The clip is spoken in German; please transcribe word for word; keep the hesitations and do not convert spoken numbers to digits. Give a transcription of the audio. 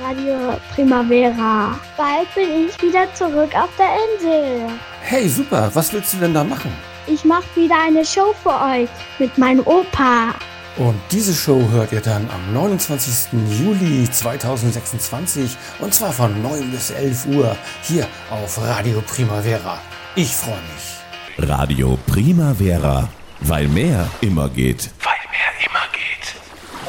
Radio Primavera. Bald bin ich wieder zurück auf der Insel. Hey, super. Was willst du denn da machen? Ich mache wieder eine Show für euch mit meinem Opa. Und diese Show hört ihr dann am neunundzwanzigsten Juli zweitausendsechsundzwanzig und zwar von neun bis elf Uhr hier auf Radio Primavera. Ich freue mich. Radio Primavera, weil mehr immer geht.